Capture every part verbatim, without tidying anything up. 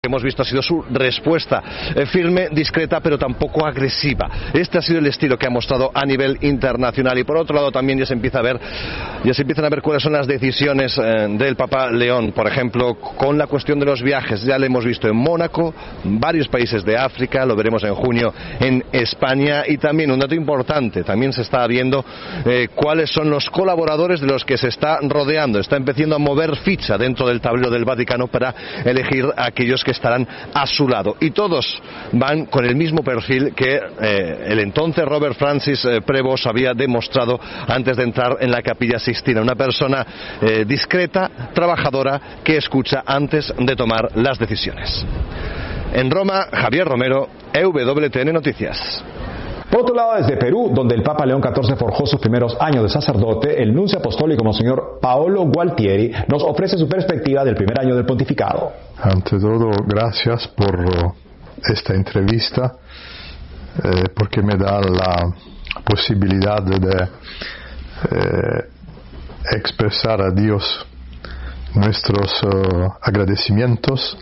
hemos visto ha sido su respuesta eh, firme, discreta, pero tampoco agresiva. Este ha sido el estilo que ha mostrado a nivel internacional. Y por otro lado también ya se empieza a ver, ya se empiezan a ver cuáles son las decisiones eh, del Papa León. Por ejemplo, con la cuestión de los viajes, ya lo hemos visto en Mónaco, varios países de África, lo veremos en junio en España. Y también un dato importante, también se está viendo eh, cuáles son los colaboradores de los que se está rodeando. Está empezando a mover ficha dentro del tablero del Vaticano para elegir a aquellos que estarán a su lado, y todos van con el mismo perfil que eh, el entonces Robert Francis eh, Prevost había demostrado antes de entrar en la Capilla Sixtina, una persona eh, discreta, trabajadora, que escucha antes de tomar las decisiones. En Roma, Javier Romero, E W T N Noticias. Por otro lado, desde Perú, donde el Papa León catorce forjó sus primeros años de sacerdote, el nuncio apostólico Monseñor Paolo Gualtieri nos ofrece su perspectiva del primer año del pontificado. Ante todo, gracias por esta entrevista, eh, porque me da la posibilidad de eh, expresar a Dios nuestros uh, agradecimientos,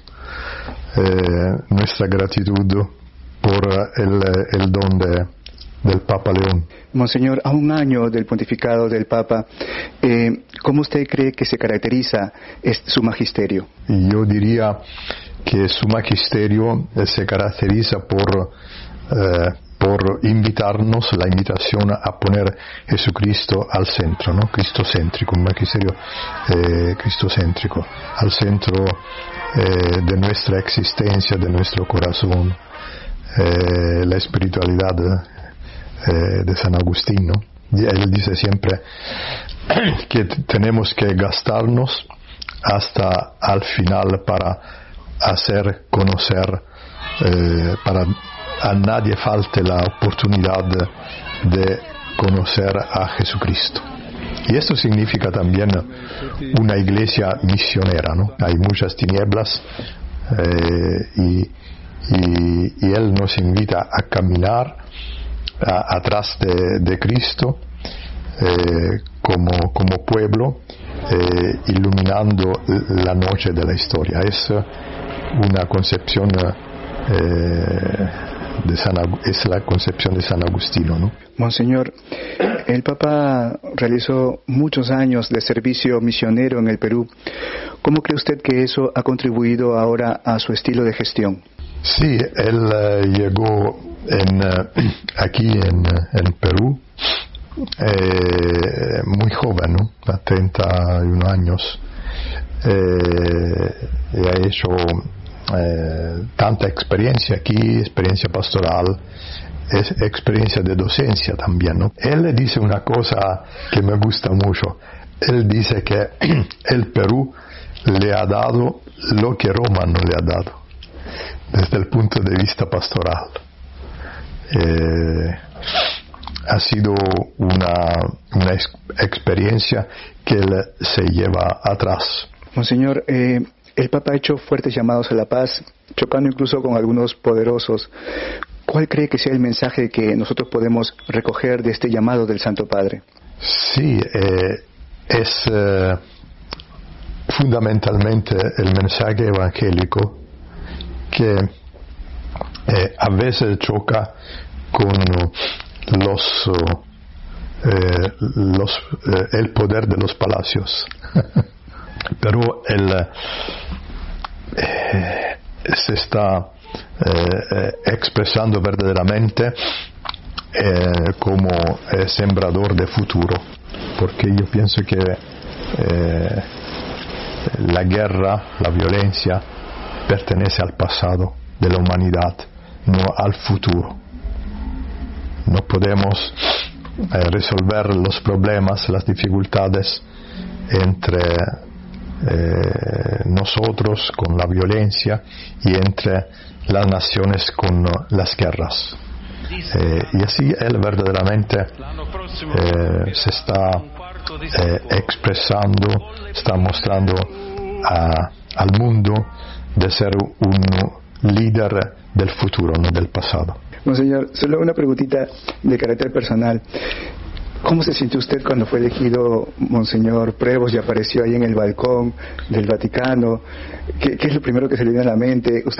eh, nuestra gratitud por el, el don de, del Papa León. Monseñor, a un año del pontificado del Papa, eh, ¿cómo usted cree que se caracteriza este, su magisterio? Yo diría que su magisterio se caracteriza por, eh, por invitarnos, la invitación a poner Jesucristo al centro, ¿no? Cristocéntrico, un magisterio eh, cristocéntrico, al centro eh, de nuestra existencia, de nuestro corazón. Eh, la espiritualidad eh, de San Agustín, ¿no? Él dice siempre que t- tenemos que gastarnos hasta al final para hacer conocer, eh, para a nadie falte la oportunidad de, de conocer a Jesucristo. Y esto significa también una iglesia misionera, ¿no? Hay muchas tinieblas eh, y Y, y Él nos invita a caminar a, atrás de, de Cristo eh, como, como pueblo, eh, iluminando la noche de la historia. Es una concepción eh, de San, es la concepción de San Agustino, ¿no? Monseñor, el Papa realizó muchos años de servicio misionero en el Perú. ¿Cómo cree usted que eso ha contribuido ahora a su estilo de gestión? Sí, él uh, llegó en, uh, aquí en, en Perú eh, muy joven, ¿no? A treinta y uno años, eh, y ha hecho eh, tanta experiencia aquí, experiencia pastoral, es experiencia de docencia también, ¿no? Él dice una cosa que me gusta mucho. Él dice que el Perú le ha dado lo que Roma no le ha dado, desde el punto de vista pastoral. Eh, ha sido una, una ex- experiencia que él se lleva atrás. Monseñor, eh, el Papa ha hecho fuertes llamados a la paz, chocando incluso con algunos poderosos. ¿Cuál cree que sea el mensaje que nosotros podemos recoger de este llamado del Santo Padre? Sí, eh, es eh, fundamentalmente el mensaje evangélico que eh, a veces choca con los, eh, los eh, el poder de los palacios, pero el, eh, se está eh, expresando verdaderamente eh, como eh, sembrador de futuro, porque yo pienso que eh, la guerra, la violencia pertenece al pasado de la humanidad, no al futuro. No podemos eh, resolver los problemas, las dificultades entre eh, nosotros con la violencia y entre las naciones con las guerras. Eh, y así él verdaderamente eh, se está eh, expresando, está mostrando a, al mundo de ser un líder del futuro, no del pasado. Monseñor, solo una preguntita de carácter personal. ¿Cómo se sintió usted cuando fue elegido Monseñor Prevost y apareció ahí en el balcón del Vaticano? ¿Qué, qué es lo primero que se le viene a la mente? ¿Usted